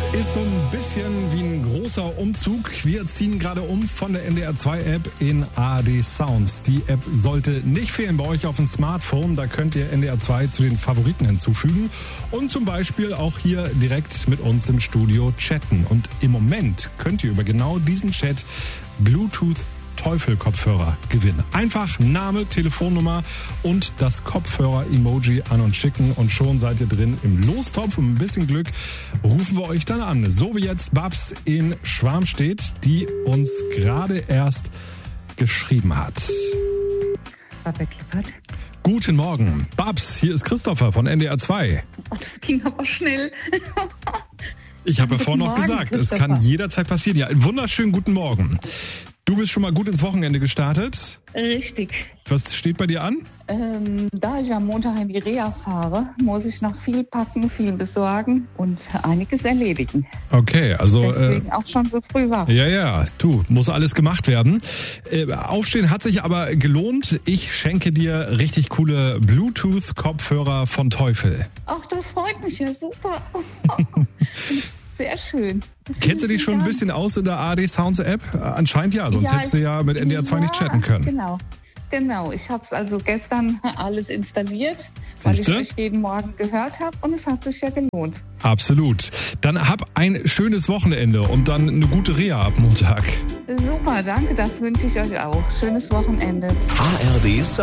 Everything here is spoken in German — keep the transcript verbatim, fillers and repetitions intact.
Ist so ein bisschen wie ein großer Umzug. Wir ziehen gerade um von der N D R zwei App in A R D Sounds. Die App sollte nicht fehlen bei euch auf dem Smartphone. Da könnt ihr N D R zwei zu den Favoriten hinzufügen und zum Beispiel auch hier direkt mit uns im Studio chatten. Und im Moment könnt ihr über genau diesen Chat Bluetooth Teufel-Kopfhörer gewinnen. Einfach Name, Telefonnummer und das Kopfhörer-Emoji an uns schicken und schon seid ihr drin im Lostopf. Und ein bisschen Glück rufen wir euch dann an. So wie jetzt Babs in Schwarmstedt, die uns gerade erst geschrieben hat. Guten Morgen. Babs, hier ist Christopher von N D R zwei. Oh, das ging aber schnell. Ich habe ja vorhin noch gesagt, es kann jederzeit passieren. Ja, einen wunderschönen guten Morgen. Du bist schon mal gut ins Wochenende gestartet? Richtig. Was steht bei dir an? Ähm, da ich am Montag in die Reha fahre, muss ich noch viel packen, viel besorgen und einiges erledigen. Okay, also... Deswegen äh, auch schon so früh wach. Ja, ja, du, muss alles gemacht werden. Äh, aufstehen hat sich aber gelohnt. Ich schenke dir richtig coole Bluetooth-Kopfhörer von Teufel. Ach, das freut mich ja super. Sehr schön. Kennst du dich schon ein bisschen aus in der A R D Sounds App? Anscheinend ja, sonst Ja, hättest du ja mit N D R zwei ja, nicht chatten können. Genau. Genau, ich habe es also gestern alles installiert, Siehste? weil ich euch jeden Morgen gehört habe und es hat sich ja gelohnt. Absolut. Dann hab ein schönes Wochenende und dann eine gute Reha ab Montag. Super, danke, das wünsche ich euch auch. Schönes Wochenende. A R D